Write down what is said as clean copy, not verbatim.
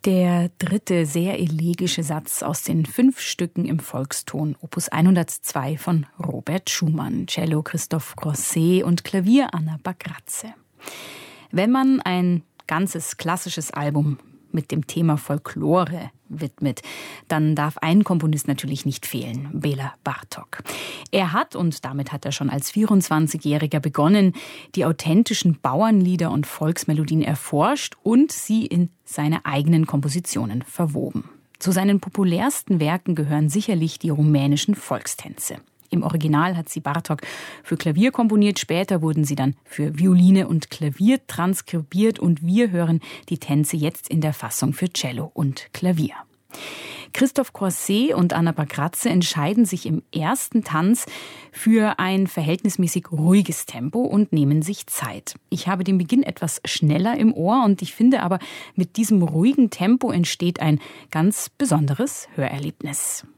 Der dritte sehr elegische Satz aus den 5 Stücken im Volkston, Opus 102 von Robert Schumann, Cello Christoph Croisset und Klavier Anna Bagrazze. Wenn man ein ganzes klassisches Album mit dem Thema Folklore widmet, dann darf ein Komponist natürlich nicht fehlen, Bela Bartók. Er hat, und damit hat er schon als 24-Jähriger begonnen, die authentischen Bauernlieder und Volksmelodien erforscht und sie in seine eigenen Kompositionen verwoben. Zu seinen populärsten Werken gehören sicherlich die rumänischen Volkstänze. Im Original hat sie Bartók für Klavier komponiert, später wurden sie dann für Violine und Klavier transkribiert und wir hören die Tänze jetzt in der Fassung für Cello und Klavier. Christoph Croisset und Anna Bagrazze entscheiden sich im ersten Tanz für ein verhältnismäßig ruhiges Tempo und nehmen sich Zeit. Ich habe den Beginn etwas schneller im Ohr und ich finde aber, mit diesem ruhigen Tempo entsteht ein ganz besonderes Hörerlebnis.